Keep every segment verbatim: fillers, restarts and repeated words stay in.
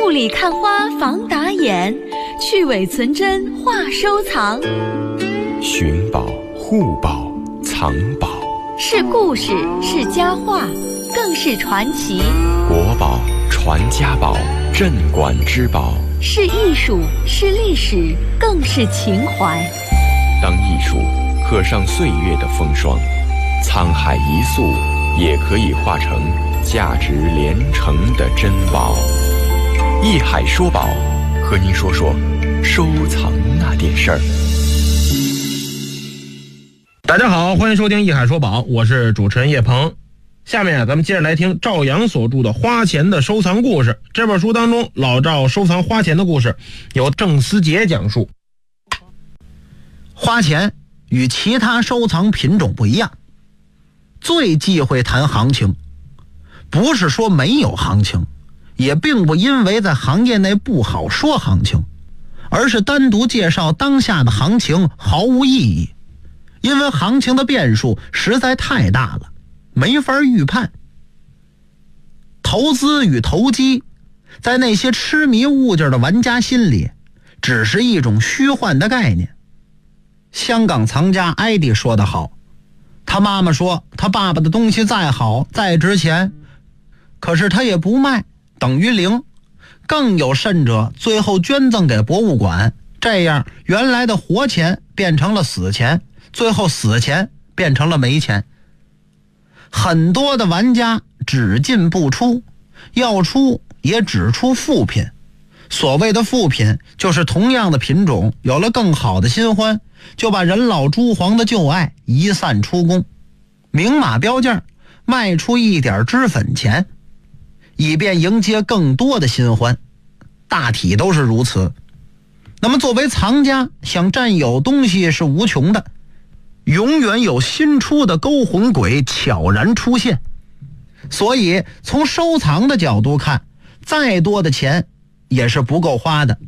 雾里看花防打眼，去伪存真话收藏。 寻宝、护宝、藏宝， 是故事，是佳话，更是传奇。 国宝、传家宝、镇馆之宝， 是艺术，是历史，更是情怀。 当艺术刻上岁月的风霜，沧海一粟也可以化成价值连城的珍宝。艺海说宝，和您说说收藏那点事儿。 大家好，欢迎收听艺海说宝，我是主持人叶鹏。下面咱们接着来听赵阳所著的《花钱的收藏故事》。这本书当中，老赵收藏花钱的故事由郑思杰讲述。 花钱与其他收藏品种不一样，最忌讳谈行情。不是说没有行情，也并不因为在行业内不好说行情，而是单独介绍当下的行情毫无意义，因为行情的变数实在太大了，没法预判。投资与投机，在那些痴迷物件的玩家心里，只是一种虚幻的概念。香港藏家艾迪说得好，他妈妈说他爸爸的东西再好再值钱，可是他也不卖，等于零。更有甚者，最后捐赠给博物馆，这样原来的活钱变成了死钱，最后死钱变成了没钱。很多的玩家只进不出，要出也只出副品。所谓的副品，就是同样的品种有了更好的新欢，就把人老珠黄的旧爱一散出宫，明码标价卖出一点脂粉钱，以便迎接更多的新欢，大体都是如此。那么作为藏家，想占有东西是无穷的，永远有新出的勾魂鬼悄然出现。所以从收藏的角度看，再多的钱也是不够花的。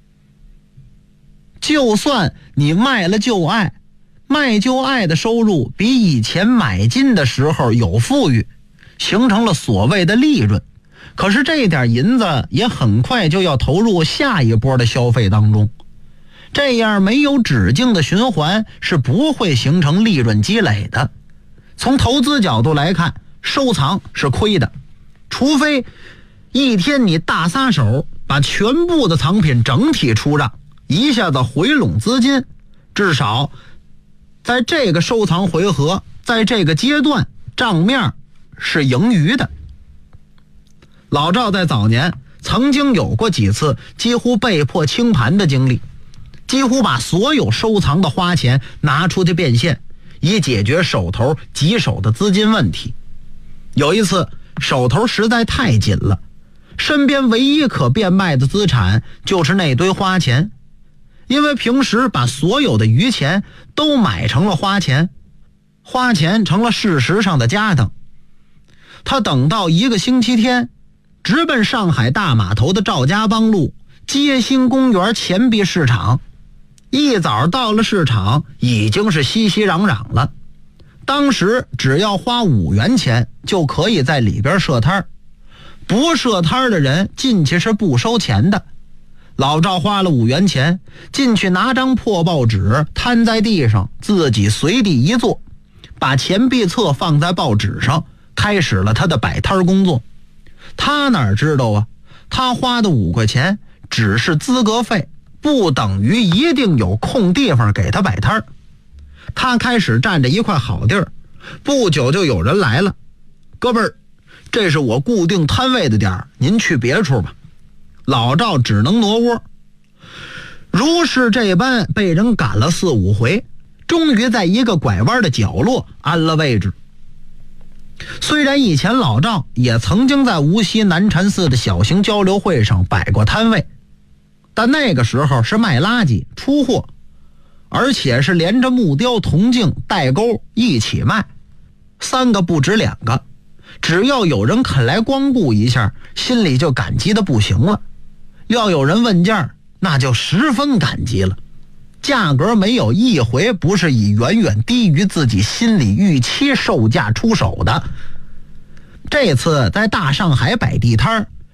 就算你卖了旧爱，卖旧爱的收入比以前买进的时候有富裕，形成了所谓的利润，可是这点银子也很快就要投入下一波的消费当中，这样没有止境的循环是不会形成利润积累的。从投资角度来看，收藏是亏的，除非一天你大撒手把全部的藏品整体出让，一下子回笼资金，至少在这个收藏回合，在这个阶段账面是盈余的。老赵在早年曾经有过几次几乎被迫清盘的经历，几乎把所有收藏的花钱拿出去变现，以解决手头棘手的资金问题。有一次手头实在太紧了，身边唯一可变卖的资产就是那堆花钱，因为平时把所有的余钱都买成了花钱，花钱成了事实上的家当。他等到一个星期天，直奔上海大码头的赵家浜路街心公园钱币市场。一早到了市场，已经是熙熙攘攘了。当时只要花五元钱就可以在里边设摊，不设摊的人进去是不收钱的。老赵花了五元钱进去，拿张破报纸摊在地上，自己随地一坐，把钱币册放在报纸上，开始了他的摆摊工作。他哪知道啊，他花的五块钱只是资格费，不等于一定有空地方给他摆摊。他开始占着一块好地儿，不久就有人来了，哥们儿，这是我固定摊位的点儿，您去别处吧。老赵只能挪窝，如是这般被人赶了四五回，终于在一个拐弯的角落安了位置。虽然以前老赵也曾经在无锡南禅寺的小型交流会上摆过摊位，但那个时候是卖垃圾出货，而且是连着木雕、铜镜、带钩一起卖，三个不止两个，只要有人肯来光顾一下，心里就感激的不行了。要有人问价，那就十分感激了，价格没有一回不是以远远低于自己心理预期售价出手的。这次在大上海摆地摊，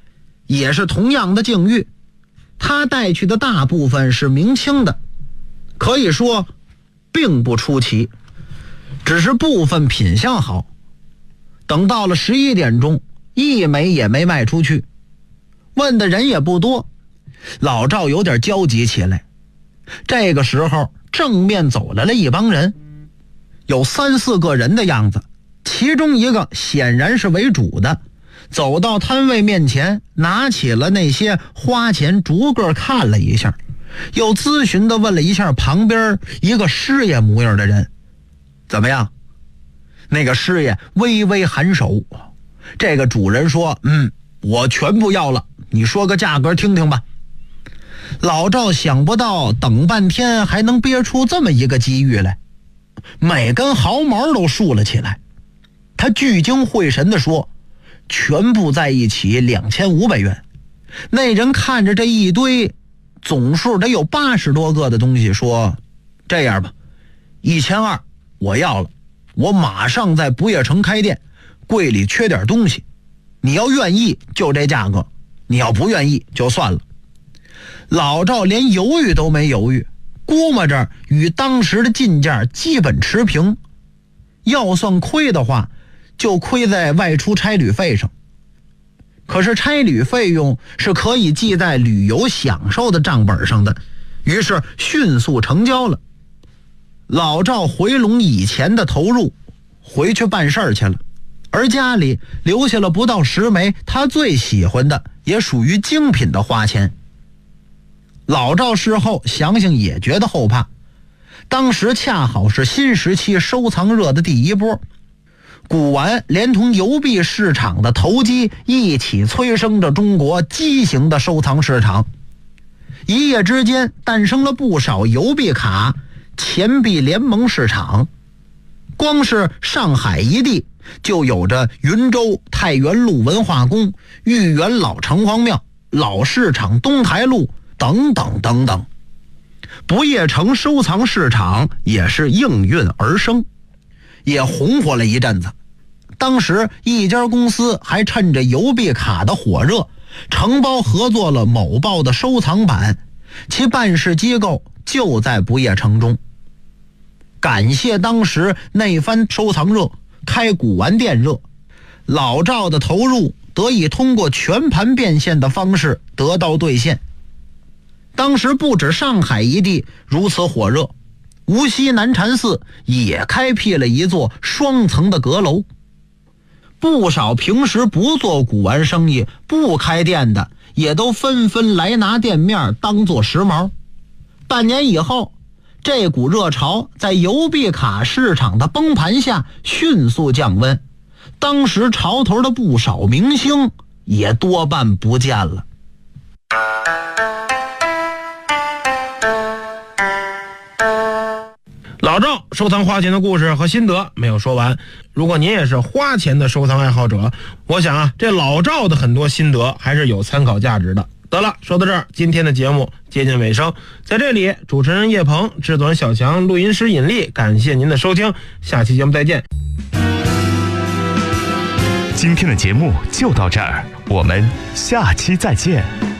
也是同样的境遇，他带去的大部分是明清的，可以说并不出奇，只是部分品相好。等到了十一点钟，一枚也没卖出去，问的人也不多，老赵有点焦急起来。这个时候正面走来了一帮人，有三四个人的样子，其中一个显然是为主的，走到摊位面前，拿起了那些花钱，逐个看了一下，又咨询地问了一下旁边一个师爷模样的人，怎么样？那个师爷微微颔首。这个主人说，嗯，我全部要了，你说个价格听听吧。老赵想不到等半天还能憋出这么一个机遇来，每根毫毛都竖了起来。他聚精会神地说，全部在一起两千五百元。那人看着这一堆总数得有八十多个的东西，说，这样吧，一千二我要了，我马上在不夜城开店，柜里缺点东西，你要愿意就这价格，你要不愿意就算了。老赵连犹豫都没犹豫，估摸着与当时的进价基本持平，要算亏的话就亏在外出差旅费上。可是差旅费用是可以记在旅游享受的账本上的，于是迅速成交了。老赵回笼以前的投入，回去办事儿去了，而家里留下了不到十枚他最喜欢的也属于精品的花钱。老赵事后想想也觉得后怕，当时恰好是新时期收藏热的第一波，古玩连同邮币市场的投机一起催生着中国畸形的收藏市场。一夜之间诞生了不少邮币卡、钱币联盟市场。光是上海一地就有着云州太原路文化宫、豫园老城隍庙、老市场东台路等等等等。不夜城收藏市场也是应运而生，也红火了一阵子。当时一家公司还趁着邮币卡的火热，承包合作了某报的收藏版，其办事机构就在不夜城中。感谢当时那番收藏热，开古玩店热，老赵的投入得以通过全盘变现的方式得到兑现。当时不止上海一地如此火热，无锡南禅寺也开辟了一座双层的阁楼。不少平时不做古玩生意、不开店的，也都纷纷来拿店面当做时髦。半年以后，这股热潮在邮币卡市场的崩盘下迅速降温，当时潮头的不少明星也多半不见了。 老赵收藏花钱的故事和心得没有说完，如果您也是花钱的收藏爱好者，我想啊，这老赵的很多心得还是有参考价值的。得了，说到这儿，今天的节目接近尾声，在这里，主持人叶鹏，制作人小强，录音师尹力，感谢您的收听，下期节目再见。 今天的节目就到这儿，我们下期再见。